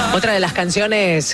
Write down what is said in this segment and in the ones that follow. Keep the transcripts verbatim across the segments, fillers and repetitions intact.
Otra de las canciones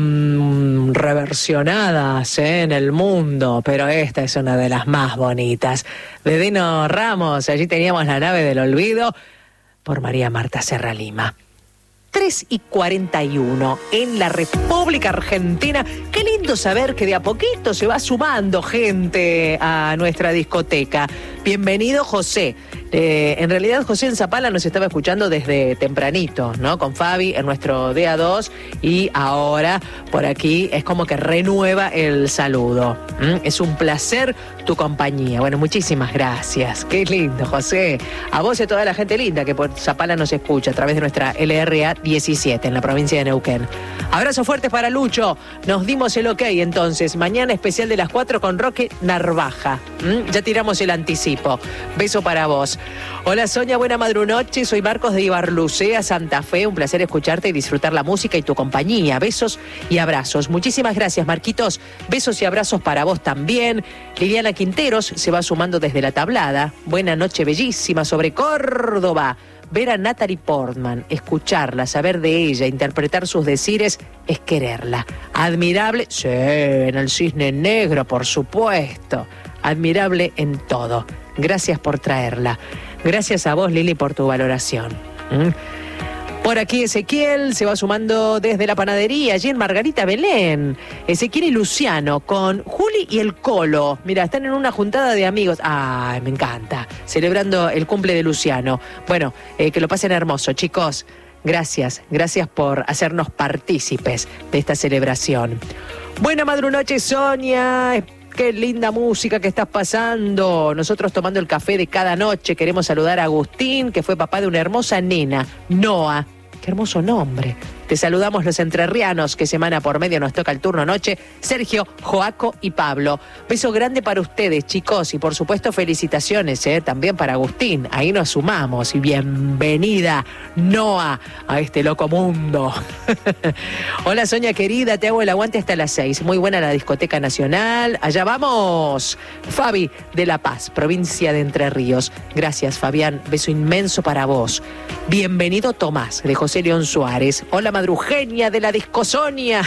mmm, reversionadas ¿eh? en el mundo, pero esta es una de las más bonitas. De Dino Ramos, allí teníamos La nave del olvido, por María Marta Serra Lima. tres y cuarenta y uno en la República Argentina. Qué lindo saber que de a poquito se va sumando gente a nuestra discoteca. Bienvenido, José. Eh, en realidad, José en Zapala nos estaba escuchando desde tempranito, ¿no? Con Fabi en nuestro D A dos y ahora por aquí es como que renueva el saludo. ¿Mm? Es un placer tu compañía. Bueno, muchísimas gracias. Qué lindo, José. A vos y a toda la gente linda que por Zapala nos escucha a través de nuestra L R A diecisiete en la provincia de Neuquén. Abrazo fuerte para Lucho. Nos dimos el ok entonces. Mañana especial de las cuatro con Roque Narvaja. ¿Mm? Ya tiramos el anticipo. Beso para vos. Hola Sonia, buena madrunoche. Soy Marcos de Ibarlucea, Santa Fe. Un placer escucharte y disfrutar la música y tu compañía. Besos y abrazos. Muchísimas gracias, Marquitos. Besos y abrazos para vos también. Liliana Quinteros se va sumando desde la tablada. Buena noche bellísima sobre Córdoba. Ver a Natalie Portman, escucharla, saber de ella, interpretar sus decires, es quererla. Admirable, sí, en el Cisne Negro, por supuesto. Admirable en todo. Gracias por traerla. Gracias a vos, Lili, por tu valoración. ¿Mm? Por aquí Ezequiel se va sumando desde la panadería, allí en Margarita Belén. Ezequiel y Luciano con Juli y el Colo. Mira, están en una juntada de amigos. Ay, me encanta. Celebrando el cumple de Luciano. Bueno, eh, que lo pasen hermoso, chicos. Gracias, gracias por hacernos partícipes de esta celebración. Buena madrunoche, Sonia. Qué linda música que estás pasando. Nosotros tomando el café de cada noche. Queremos saludar a Agustín, que fue papá de una hermosa nena, Noa. Qué hermoso nombre. Te saludamos los entrerrianos, que semana por medio nos toca el turno noche. Sergio, Joaco y Pablo. Beso grande para ustedes, chicos. Y por supuesto, felicitaciones ¿eh? también para Agustín. Ahí nos sumamos. Y bienvenida, Noa, a este loco mundo. Hola, Sonia querida. Te hago el aguante hasta las seis. Muy buena la discoteca nacional. Allá vamos. Fabi de La Paz, provincia de Entre Ríos. Gracias, Fabián. Beso inmenso para vos. Bienvenido, Tomás, de José León Suárez. Hola, madrugenia de la Discosonia.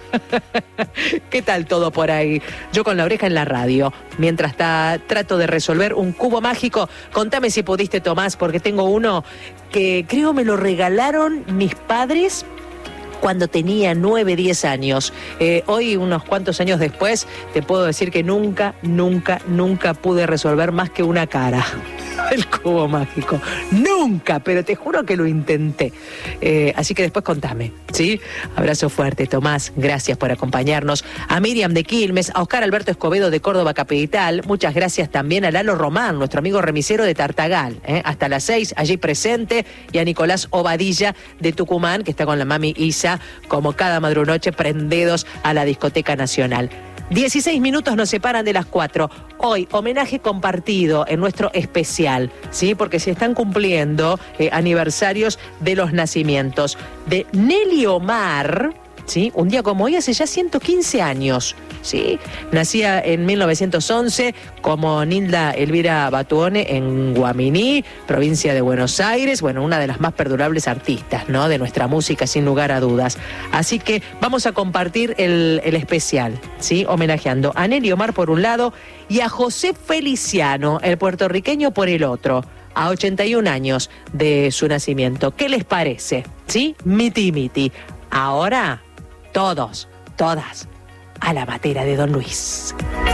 ¿Qué tal todo por ahí? Yo con la oreja en la radio. Mientras ta, trato de resolver un cubo mágico. Contame si pudiste, Tomás, porque tengo uno que creo me lo regalaron mis padres cuando tenía nueve, diez años. Eh, hoy, unos cuantos años después, te puedo decir que nunca, nunca, nunca pude resolver más que una cara. El cubo mágico. Nunca, pero te juro que lo intenté. Eh, así que después contame, ¿sí? Abrazo fuerte, Tomás. Gracias por acompañarnos. A Miriam de Quilmes, a Oscar Alberto Escobedo de Córdoba Capital. Muchas gracias también a Lalo Román, nuestro amigo remisero de Tartagal. ¿eh? Hasta las seis, allí presente. Y a Nicolás Obadilla de Tucumán, que está con la mami Isa, como cada madrunoche, prendidos a la discoteca nacional. dieciséis minutos nos separan de las cuatro. Hoy, homenaje compartido en nuestro especial, ¿sí? Porque se están cumpliendo eh, aniversarios de los nacimientos de Nelly Omar, ¿sí? Un día como hoy, hace ya ciento quince años, ¿sí? Nacía en mil novecientos once como Nilda Elvira Batuone en Guaminí, provincia de Buenos Aires. Bueno, una de las más perdurables artistas, ¿no? De nuestra música, sin lugar a dudas. Así que vamos a compartir el, el especial, ¿sí? Homenajeando a Nelly Omar por un lado y a José Feliciano, el puertorriqueño, por el otro, a ochenta y un años de su nacimiento. ¿Qué les parece? ¿Sí? Miti miti. Ahora, todos, todas, a la matera de Don Luis.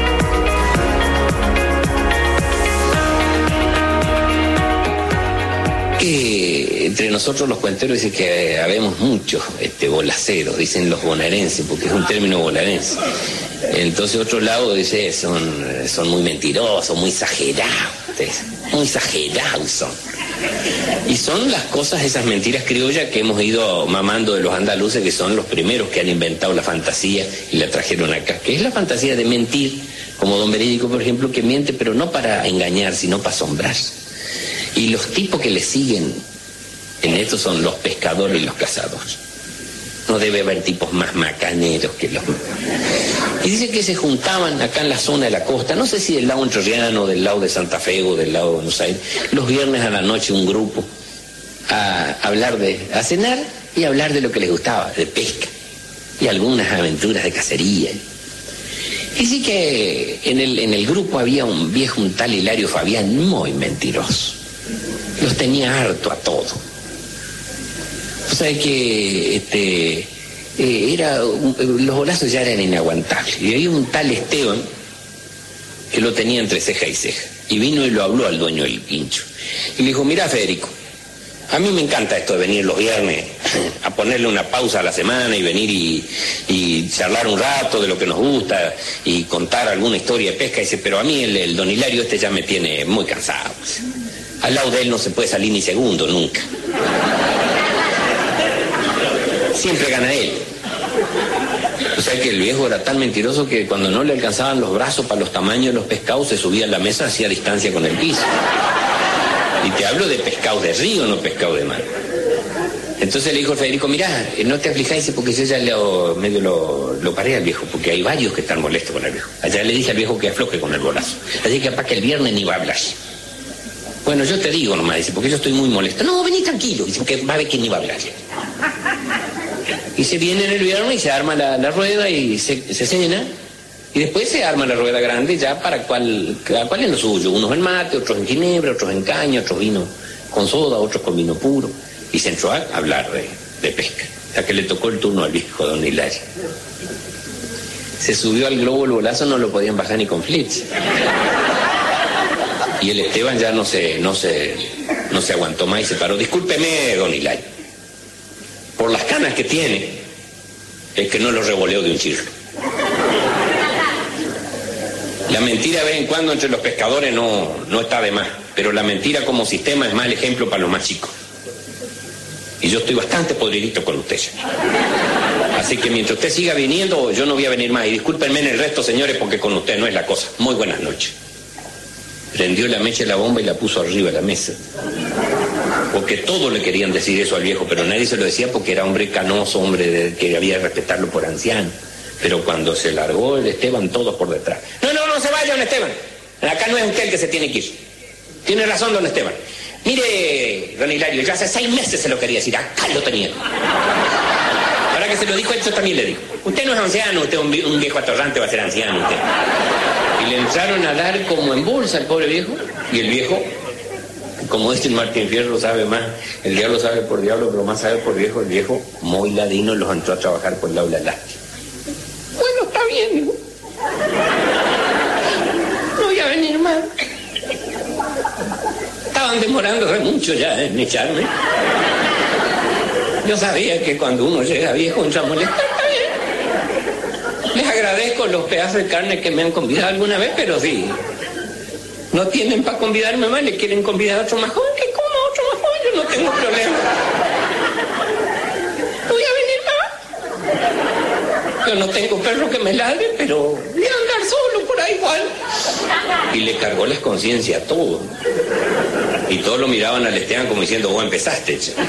Que entre nosotros los cuenteros dicen que habemos muchos este, bolaceros, dicen los bonaerenses, porque es un término bonaerense. Entonces otro lado dice, son, son muy mentirosos, muy exagerados, muy exagerados son. Y son las cosas, esas mentiras criollas que hemos ido mamando de los andaluces, que son los primeros que han inventado la fantasía y la trajeron acá, que es la fantasía de mentir, como Don Verídico, por ejemplo, que miente, pero no para engañar, sino para asombrar. Y los tipos que le siguen en esto son los pescadores y los cazadores. No debe haber tipos más macaneros que los... Y dice que se juntaban acá en la zona de la costa, no sé si del lado entrerriano, del lado de Santa Fe o del lado de Buenos Aires, los viernes a la noche un grupo a hablar de... a cenar y hablar de lo que les gustaba, de pesca y algunas aventuras de cacería. Y sí que en el, en el grupo había un viejo, un tal Hilario Fabián, muy mentiroso. Los tenía harto a todos. O sea que este, eh, era, los bolazos ya eran inaguantables. Y había un tal Esteban que lo tenía entre ceja y ceja. Y vino y lo habló al dueño del quincho. Y le dijo, mirá, Federico, a mí me encanta esto de venir los viernes a ponerle una pausa a la semana y venir y, y charlar un rato de lo que nos gusta y contar alguna historia de pesca. Y dice, pero a mí el, el don Hilario este ya me tiene muy cansado. Al lado de él no se puede salir ni segundo, nunca. Siempre gana él. O sea que el viejo era tan mentiroso que cuando no le alcanzaban los brazos para los tamaños de los pescados, se subía a la mesa, hacía distancia con el piso. Y te hablo de pescado de río, no pescado de mar. Entonces le dijo Federico, mirá, no te aflijáis porque yo ya lo, medio lo, lo paré al viejo, porque hay varios que están molestos con el viejo. Allá le dije al viejo que afloje con el bolazo. Así que capaz que el viernes ni va a hablar. Bueno, yo te digo nomás, dice, porque yo estoy muy molesto. No, vení tranquilo, dice, porque va a ver que ni va a hablar. Y se viene en el viernes y se arma la, la rueda y se, se cena. Y después se arma la rueda grande ya para cual, cada cual en lo suyo. Unos en mate, otros en ginebra, otros en caña, otros vino con soda, otros con vino puro. Y se entró a hablar de, de pesca. O sea que le tocó el turno al viejo don Hilario. Se subió al globo el bolazo, no lo podían bajar ni con flits. Y el Esteban ya no se, no se, no se aguantó más y se paró. Discúlpeme, don Hilario. Por las canas que tiene, es que no lo revoleó de un chirlo. La mentira de vez en cuando entre los pescadores no, no está de más, pero la mentira como sistema es mal ejemplo para los más chicos. Y yo estoy bastante podridito con usted ya. Así que mientras usted siga viniendo, yo no voy a venir más. Y discúlpenme en el resto, señores, porque con usted no es la cosa. Muy buenas noches. Prendió la mecha de la bomba y la puso arriba de la mesa. Porque todos le querían decir eso al viejo, pero nadie se lo decía porque era hombre canoso, hombre de, que había que respetarlo por anciano. Pero cuando se largó el Esteban, todos por detrás. No, no, no se vaya, don Esteban. Acá no es usted el que se tiene que ir. Tiene razón, don Esteban. Mire, don Hilario, yo hace seis meses se lo quería decir. Acá lo tenía. Ahora que se lo dijo, yo también le digo. Usted no es anciano, usted es un, un viejo atorrante, va a ser anciano usted. Y le entraron a dar como en bolsa al pobre viejo. Y el viejo, como este Martín Fierro sabe más, el diablo sabe por diablo, pero más sabe por viejo, el viejo muy ladino los entró a trabajar por el aula lástima. Bueno, está bien, ¿no? No voy a venir más. Estaban demorándose mucho ya en echarme. Yo sabía que cuando uno llega viejo entra a molestar. Está bien. Les agradezco los pedazos de carne que me han convidado alguna vez, pero sí. No tienen para convidarme más, le quieren convidar a otro más joven, que coma a otro más joven, yo no tengo problema. Voy a venir más. Yo no tengo perro que me ladre, pero voy a andar solo por ahí igual. Y le cargó las conciencias a todo. Y todos lo miraban al Esteban como diciendo, vos empezaste. Como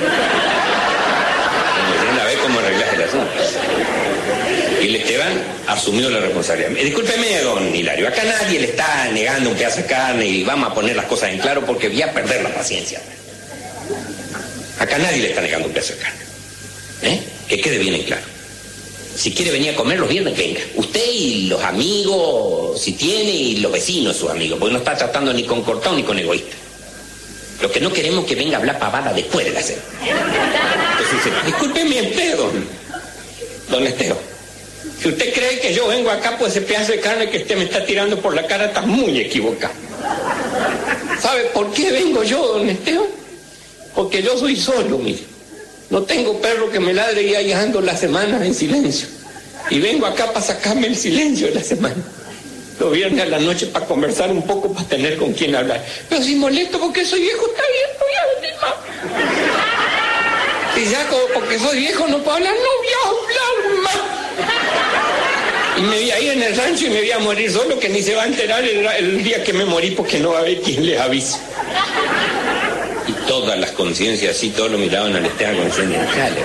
una vez cómo arreglaste el asunto. Y el Esteban asumió la responsabilidad. Discúlpeme, don Hilario, acá nadie le está negando un pedazo de carne y vamos a poner las cosas en claro porque voy a perder la paciencia. Acá nadie le está negando un pedazo de carne. ¿Eh? Que quede bien en claro. Si quiere venir a comer los viernes, venga. Usted y los amigos, si tiene, y los vecinos, sus amigos, porque no está tratando ni con cortado ni con egoísta. Lo que no queremos es que venga a hablar pavada después de la cena. Entonces dice, discúlpeme usted, don, don Esteban. Si usted cree que yo vengo acá por ese pedazo de carne que usted me está tirando por la cara, está muy equivocado. ¿Sabe por qué vengo yo, don Esteban? Porque yo soy solo, mire. No tengo perro que me ladre y ahí ando la semana en silencio. Y vengo acá para sacarme el silencio de la semana. Los viernes a la noche para conversar un poco, para tener con quién hablar. Pero si molesto porque soy viejo, está bien, no voy a venir más. Y ya como porque soy viejo no puedo hablar, no voy a hablar más. Y me voy a ir en el rancho y me voy a morir solo, que ni se va a enterar el, el día que me morí porque no va a haber quien les avise. Y todas las conciencias así, todos lo miraban al Esteban con diciendo, jale,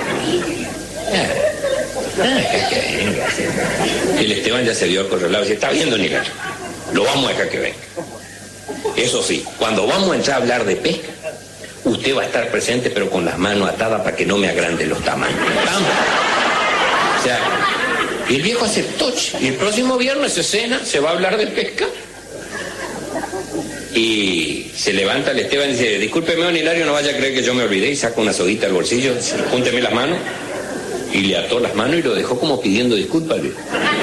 y el Esteban ya se dio acorralado y dice, está viendo, Hilario, lo vamos a dejar que venga. Eso sí, cuando vamos a entrar a hablar de pesca, usted va a estar presente pero con las manos atadas para que no me agranden los tamaños. ¿Vamos? O sea, y el viejo aceptó, y el próximo viernes se cena, se va a hablar de pesca. Y se levanta el Esteban y dice, discúlpeme, don Hilario, no vaya a creer que yo me olvidé, y saca una soguita del bolsillo, dice, júnteme las manos, y le ató las manos y lo dejó como pidiendo disculpas al viejo.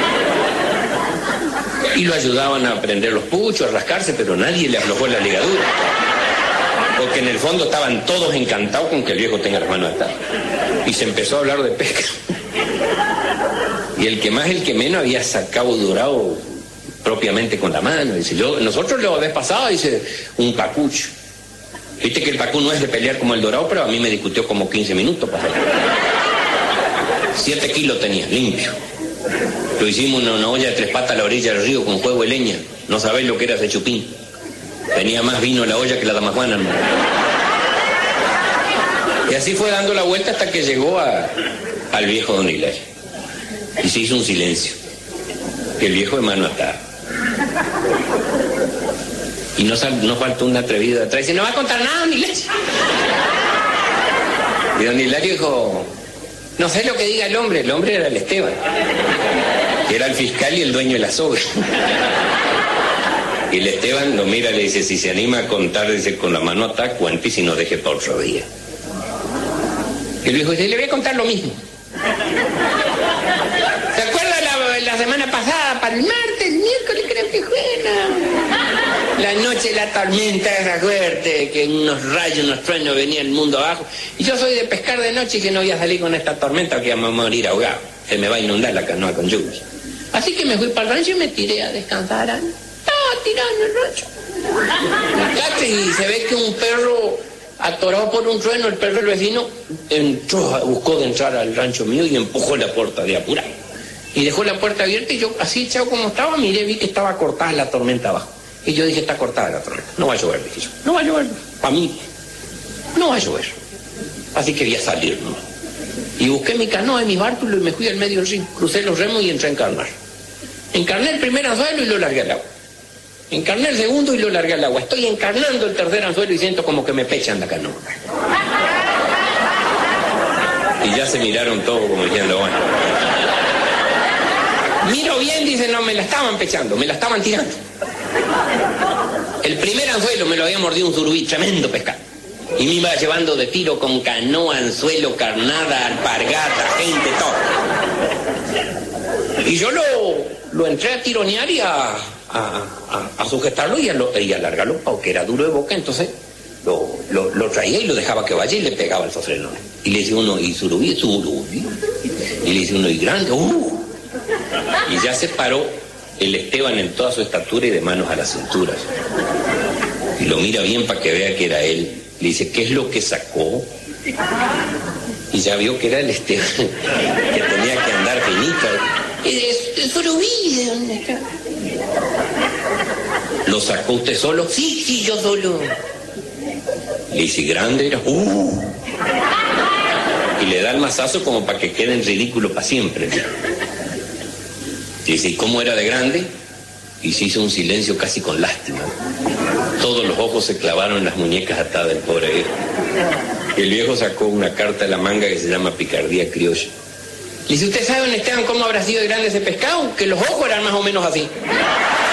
Y lo ayudaban a prender los puchos, a rascarse, pero nadie le aflojó la ligadura. Porque en el fondo estaban todos encantados con que el viejo tenga las manos atadas. Y se empezó a hablar de pesca. Y el que más, el que menos había sacado dorado propiamente con la mano. Dice, yo, nosotros lo vez pasado, dice, un pacucho. Viste que el pacú no es de pelear como el dorado, pero a mí me discutió como quince minutos para hacerlo. Siete kilos tenía, limpio. Lo hicimos en una olla de tres patas a la orilla del río con juego de leña. No sabéis lo que era ese chupín. Tenía más vino en la olla que la dama Juana. Y así fue dando la vuelta hasta que llegó a, al viejo don Hilario. Y se hizo un silencio. Que el viejo de mano atada. Y no, sal, no faltó un atrevido de atrás. Dice, no va a contar nada, don Hilario. Y don Hilario dijo, no sé lo que diga el hombre. El hombre era el Esteban, que era el fiscal y el dueño de la soga. Y el Esteban lo mira y le dice, si se anima a contar, dice, con la mano atada, cuente y si no deje por otro día. Y el viejo dice, le voy a contar lo mismo. ¿Se acuerda la, la semana pasada, para el martes, el miércoles creo que fue, no? La noche de la tormenta esa fuerte, que unos rayos, unos truenos venían el mundo abajo. Y yo soy de pescar de noche y que no voy a salir con esta tormenta, que vamos a morir ahogado. Se me va a inundar la canoa con lluvia. Así que me fui para el rancho y me tiré a descansar. Estaba tirado en el rancho. Y se ve que un perro, atorado por un trueno, el perro del vecino, entró, buscó de entrar al rancho mío y empujó la puerta de apurado. Y dejó la puerta abierta y yo, así echado como estaba, miré, vi que estaba cortada la tormenta abajo. Y yo dije, está cortada la tormenta. No va a llover, dije yo. No va a llover. Para mí, no va a llover. Así que voy a salir, ¿no? Y busqué mi canoa y mi bártulo y me fui al medio del río. Crucé los remos y entré a encarnar. Encarné el primer anzuelo y lo largué al agua. Encarné el segundo y lo largué al agua. Estoy encarnando el tercer anzuelo y siento como que me pechan la canoa. Y ya se miraron todos como diciendo, bueno. Miro bien, dicen, no, me la estaban pechando, me la estaban tirando. El primer anzuelo me lo había mordido un surubí, tremendo pescado. Y me iba llevando de tiro con canoa, anzuelo, carnada, alpargata, gente, todo. Y yo lo, lo entré a tironear y a, a, a, a sujetarlo y a, lo, y a alargarlo, porque era duro de boca, entonces lo, lo, lo traía y lo dejaba que vaya y le pegaba el sofreno. Y le dice uno, y surubí, surubí. Y le dice uno, y grande, uh. Y ya se paró el Esteban en toda su estatura y de manos a las cinturas. Y lo mira bien para que vea que era él. Le dice, ¿qué es lo que sacó? Y ya vio que era el Esteban, que tenía que andar finito. ¿El surubí de dónde está? ¿Lo sacó usted solo? Sí, sí, yo solo. Le dice, ¿grande era? ¡Uh! Y le da el mazazo como para que quede en ridículo para siempre. Dice, ¿y cómo era de grande? Y se hizo un silencio casi con lástima. Todos los ojos se clavaron en las muñecas atadas del pobre viejo. El viejo sacó una carta de la manga que se llama Picardía Criolla. Le dice, ¿usted sabe, don Esteban, cómo habrá sido de grande ese pescado? Que los ojos eran más o menos así.